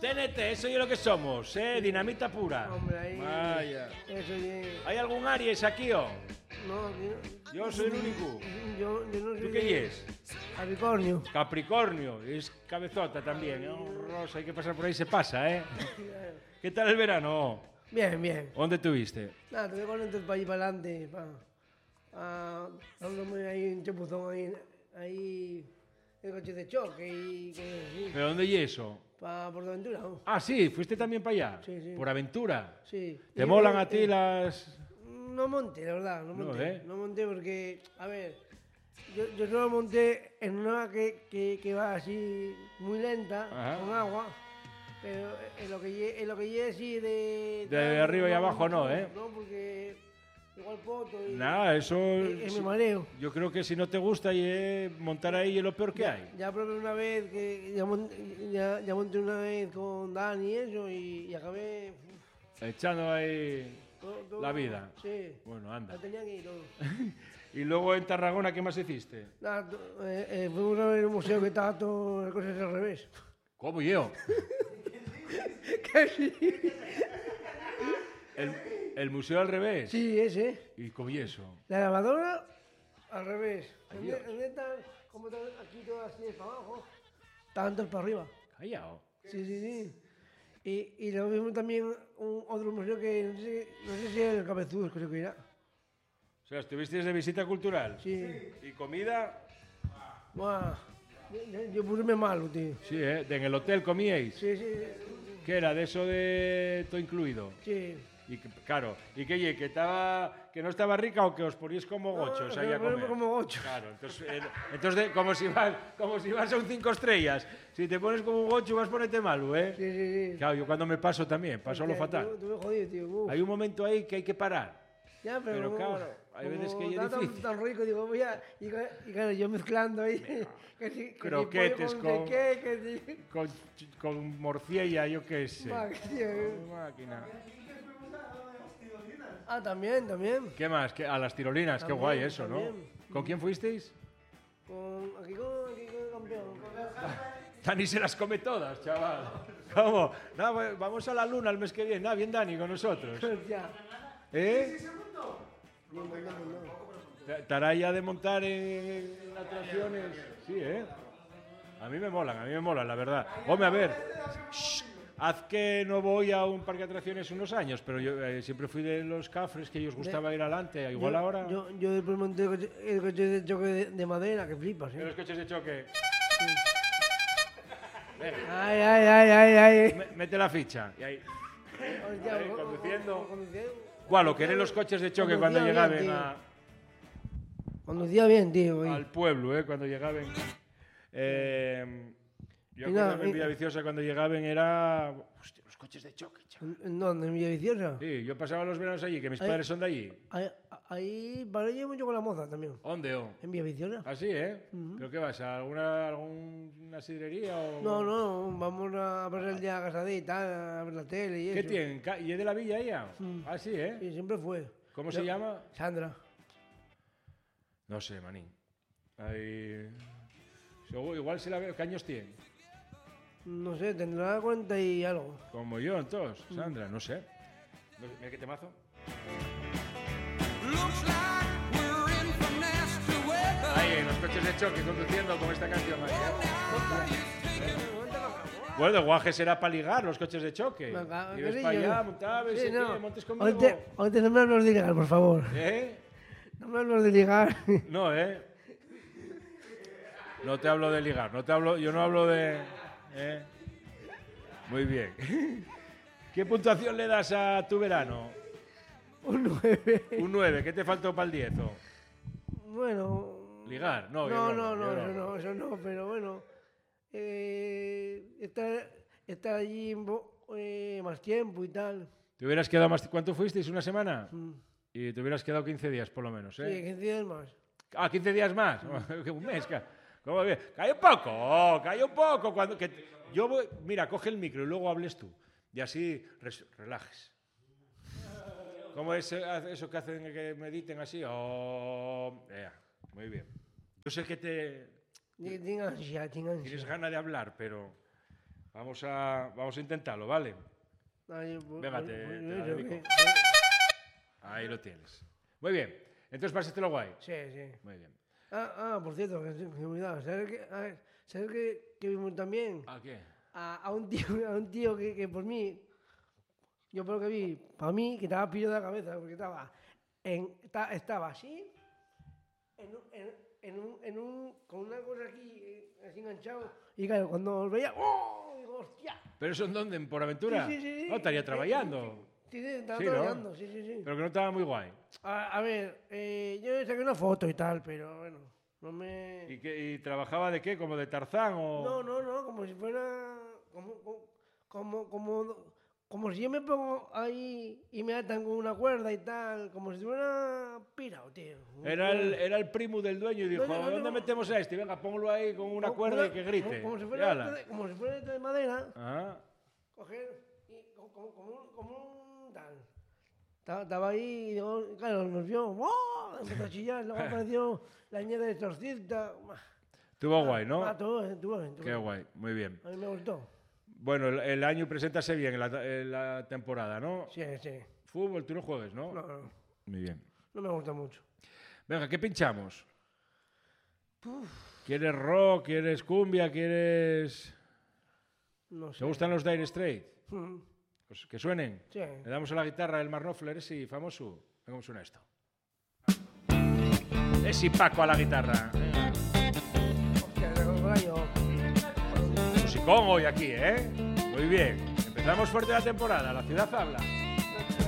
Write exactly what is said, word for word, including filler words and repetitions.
T N T, eso es lo que somos, ¿eh? Dinamita pura. Hombre, ahí... Vaya. Eso es... ¿Hay algún Aries aquí, o? No, aquí no. Yo soy el único. Yo, yo no soy... ¿Tú qué es? Capricornio. Capricornio, es cabezota también, ¿eh? Rosa, hay que pasar por ahí, se pasa, ¿eh? ¿Qué tal el verano? Bien, bien. ¿Dónde estuviste? Nada, estuve con entonces para ir para adelante, para... Ah, dándome ahí un chapuzón ahí, ahí... El coche de choque y... Que, sí. ¿Pero dónde y eso? Para Portaventura, ¿no? Ah, sí, fuiste también para allá. Sí, sí. Por aventura. Sí. ¿Te Y molan yo, a ti eh, las...? No monté, la verdad, no No, monté. ¿eh? No monté porque, a ver, yo, yo solo monté en una que, que, que va así muy lenta, Ajá. con agua, pero en lo que lle- en lo que llegue así de... De arriba y abajo no, ¿eh? No, porque igual poto y... Nada, eso... y- y me mareo. Yo creo que si no te gusta y, eh, montar ahí es lo peor que Ya, hay. ya probé una vez, que ya, mon- ya, ya monté una vez con Dani y eso, y, y acabé... uf, Echando ahí todo- todo- la vida. Sí, Bueno, anda. la tenía que ir todo. Y luego en Tarragona, ¿qué más hiciste? Nada, to- eh, eh, fuimos a ver un museo que estaba todo las cosas al revés. ¿Cómo yo? ¿Qué sí? ¿El, el museo al revés? Sí, ese. ¿Y cómo y eso? La lavadora al revés. ¿Dónde, Dios. dónde están? Como están aquí todas así para abajo. Estaban todas para arriba. Callao. Sí, sí, sí. Y, y luego vimos también un, otro museo que no sé, no sé si es el Cabezudos, creo que era. O sea, ¿estuviste de visita cultural? Sí. ¿Y comida? Buah. Yo, yo, yo puse malo, tío. Sí, ¿eh? ¿De en el hotel comíais? Sí, sí, ¿Qué era? ¿De eso de todo incluido? sí. Y que- claro, ¿y qué, ye, que, estaba, que no estaba rica o que os poníais como gochos No, ahí a no, no, comer? como gochos. Claro, entonces, eh, entonces de- como, si vas, como si vas a un cinco estrellas. Si te pones como un gocho vas a ponerte malo, ¿eh? Sí, sí, sí. Claro, yo cuando me paso también, paso lo Hostia, fatal. Tú, tú me jodido, tío. Uf. Hay un momento ahí que hay que parar. Ya, pero, Pero como- claro, hay como veces que ya es está tan- difícil. Tan, rico, digo, voy a... Y, ca- y claro, yo mezclando ahí... que si, que si pollo Croquetes con... con- no sé qué, que si... Con, con morcilla, yo qué sé. Va, que tío. Máquina. Ah, también, también. ¿Qué más? ¿Qué- a las tirolinas, qué También, guay eso, ¿no? también. ¿Con quién fuisteis? Con, aquí con, aquí con el campeón. Dani se las come todas, chaval. ¿Cómo? No, pues vamos a la luna el mes que viene. Ah, bien, Dani, con nosotros. Ya. ¿Eh? Bien, bien, bien, bien. ¿Estará ya de montar en atracciones? Sí, ¿eh? A mí me molan, a mí me molan, la verdad. Hombre, a ver. Shh, haz que no voy a un parque de atracciones unos años, pero yo eh, siempre fui de los cafres que ellos gustaba ir adelante. Igual Yo- ahora. Yo, yo después monté el coche, el coche de choque de, de madera, que flipas, De ¿eh? los coches de choque. Venga, Ay, ay, ay, ay, ay. me- mete la ficha. Y ahí. Hostia, Ahí, o- o- conduciendo. o- conduciendo. ¿Cuál? ¿O querés los coches de choque cuando Conducía bien, llegaban tío. a, Conducía bien, tío. al y- pueblo, eh? Cuando llegaban. Eh, yo Y nada, acuerdo en y- Villaviciosa cuando llegaban era. Hostia, los coches de choque, chaval. ¿En dónde? ¿En Villaviciosa? Sí, yo pasaba los veranos allí, que mis Ahí- padres son de allí. Ahí, ahí paré yo mucho con la moza también. ¿Dónde, o? ¿En Villaviciosa? Así, ¿eh? ¿Pero qué vas? ¿A alguna, alguna sidrería o...? No, no, vamos a pasar el día a casa de y tal, a ver la tele y ¿Qué eso. tienen? Ca- ¿Y es de la villa ella? Ah, sí, ¿eh? Sí, siempre fue. ¿Cómo Yo- se llama? Sandra. No sé, manín. Ahí... Seguro- Igual se la veo. ¿Qué años tiene? No sé, tendrá cuarenta y algo. Como yo, entonces, Sandra, no sé. No sé, Mira qué temazo. Ahí, en los coches de choque, conduciendo con esta canción. Ahí, ¿eh? Bueno, el guaje será para ligar los coches de choque. Venga, Y ves ¿qué para digo? allá, montabes, Sí, y no. qué, montes conmigo. Ahorita, ahorita no me hables de ligar, por favor. ¿Eh? No me hables de ligar. No, ¿eh? No te hablo de ligar, no te hablo, yo no hablo de... ¿eh? Muy bien. ¿Qué puntuación le das a tu verano? Un nueve. Un nueve, ¿qué te faltó para el diez? o? Bueno. ¿Ligar? No, yo No, no, no, no, yo eso no. no, eso no, pero bueno. Eh, estar, estar allí bo- eh, más tiempo y tal. ¿Te hubieras quedado más... ¿Cuánto fuisteis? ¿Una semana? Mm. Y te hubieras quedado quince días, por lo menos, Sí, ¿eh? quince días más. Ah, quince días más. Un mes. ca- ¿Cómo bien? Calla un poco, calla un poco. Cuando, que te- yo voy, mira, coge el micro y luego hables tú. Y así res- relajes. ¿Cómo es eh, eso que hacen que mediten así? Oh, ea, muy bien. Yo sé que te Tengo ansia, tengo tienes ansia. ganas de hablar, pero Vamos a, vamos a intentarlo, ¿vale? Ay, pues, Venga, pues, te- pues, te la eso, dedico. que- Ahí lo tienes. Muy bien. Entonces, pásatelo guay. Sí, sí. Muy bien. Ah, ah, por cierto, que se me olvidaba. ¿Sabes que, a ver, ¿sabes que, que vimos también? ¿A qué? A, a un tío, a un tío que, que por mí, yo por lo que vi, para mí, que estaba pillo de la cabeza, porque estaba, en, está- estaba así, en, un- en, en un, en un, con una cosa aquí, eh, así enganchado, y claro, cuando lo veía, ¡oh! Digo, ¡hostia! ¿Pero eso en dónde? ¿En Por Aventura? Sí, sí, sí, sí. No, estaría Eh, trabajando. Sí, sí, estaba Sí, ¿no? trabajando, sí, sí, sí. Pero que no estaba muy guay. A, a ver, eh, yo le saqué una foto y tal, pero bueno, no me... ¿Y, qué, y trabajaba de qué? ¿Como de Tarzán o...? No, no, no, como si fuera. Como, como, como, como, como si yo me pongo ahí y me atan con una cuerda y tal, como si fuera pirado, tío. Era el, era el primo del dueño y dijo, No, no, no, ¿dónde no. metemos a este? Venga, póngalo ahí con una Como- cuerda y como- que grite. Como, como si Y fuera ala. esta de, como si fuera esta de madera, Ah, coger y como, como, como un, como un tal. Estaba, estaba ahí y digo, claro, nos vio, ¡oh! Empezó a chillar, luego apareció la niña de exorcista. estuvo guay, ¿no? Ah, todo, bien, todo bien, todo Qué bien. guay, muy bien. A mí me gustó. Bueno, el, el año preséntase bien en la, en la temporada, ¿no? Sí, sí. Fútbol, tú no juegues, ¿no? No, no, Muy bien. no me gusta mucho. Venga, ¿qué pinchamos? ¿Quieres rock? ¿Quieres cumbia? ¿Quieres...? No sé. ¿Te gustan los Dire Straits? Mm, Pues que suenen. Sí. Le damos a la guitarra el Mark Knopfler, ese famoso. Venga, ¿cómo suena esto? Es y Paco a la guitarra. Venga. Hostia, recuerdo yo. Musicón hoy aquí, ¿eh? Muy bien. Empezamos fuerte la temporada. La ciudad habla.